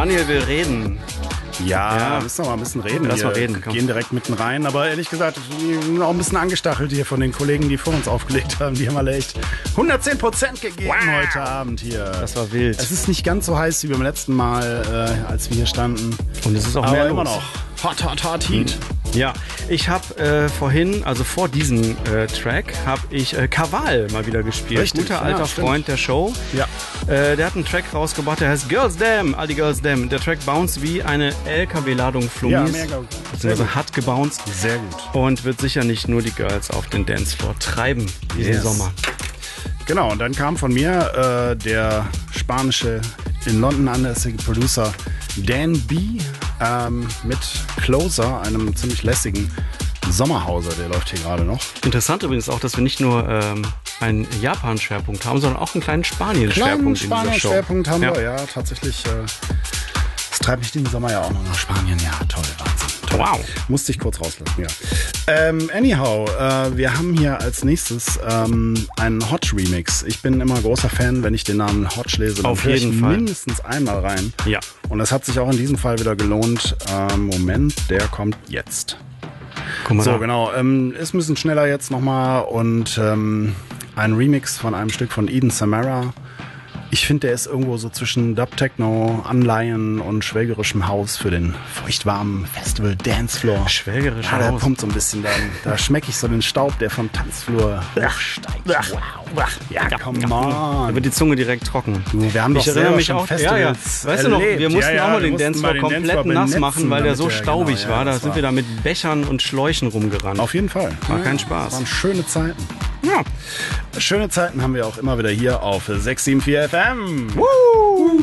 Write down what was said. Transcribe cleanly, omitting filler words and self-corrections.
Daniel will reden. Ja, müssen wir mal ein bisschen reden. Lass mal Wir reden, komm. gehen direkt mitten rein, aber ehrlich gesagt, ich bin auch ein bisschen angestachelt hier von den Kollegen, die vor uns aufgelegt haben. Die haben alle echt 110% gegeben heute Abend hier. Das war wild. Es ist nicht ganz so heiß wie beim letzten Mal, als wir hier standen. Und es ist auch Aber mehr immer los. noch. Hot Heat. Ja, ich habe vorhin, also vor diesem Track, habe ich Kaval mal wieder gespielt. Richtig, Guter ja, alter stimmt. Freund der Show. Ja. Der hat einen Track rausgebracht, der heißt Girls Damn, all die Girls Damn. Der Track bounced wie eine LKW-Ladung Flummis. Ja, mega gut. Beziehungsweise hat gebounced. Sehr gut. Und wird sicher nicht nur die Girls auf den Dancefloor treiben diesen Sommer. Genau, und dann kam von mir der spanische, in London ansässige Producer Dan B. Mit Closer, einem ziemlich lässigen Sommerhauser, der läuft hier gerade noch. Interessant übrigens auch, dass wir nicht nur einen Japan-Schwerpunkt haben, sondern auch einen kleinen Spanien-Schwerpunkt in dieser Show. Schwerpunkt haben wir, ja, tatsächlich. Das treibt mich diesen Sommer ja auch noch nach Spanien. Ja, toll, Wahnsinn. Toll. Wow. Musste ich kurz rauslassen, ja. Anyhow, wir haben hier als nächstes einen Hotch-Remix. Ich bin immer großer Fan, wenn ich den Namen Hotch lese. Dann Auf höre ich jeden Fall. mindestens einmal rein. Ja. Und das hat sich auch in diesem Fall wieder gelohnt. Moment, der kommt jetzt. Guck mal So, da. genau. Ist ein bisschen schneller jetzt nochmal und ein Remix von einem Stück von Eden Samara. Ich finde, der ist irgendwo so zwischen Dub-Techno, Anleihen und schwelgerischem Haus für den feuchtwarmen Festival Dancefloor. Schwelgerisch Ja, der Haus. pumpt so ein bisschen. Da schmecke ich so den Staub, der vom Tanzflur hochsteigt. Wow. Ja, come Da on. wird die Zunge direkt trocken. Du, wir haben doch Ich erinnere selber mich schon auch, Festivals weißt du noch, wir erlebt. mussten Ja, auch mal wir den mussten Dancefloor den komplett Dancefloor nass benetzen, machen, weil der damit so staubig genau, war. Da das sind wir da mit Bechern und Schläuchen rumgerannt. Auf jeden Fall. War kein Spaß. Das waren schöne Zeiten. Ja. Schöne Zeiten haben wir auch immer wieder hier auf 674 FM. Woo!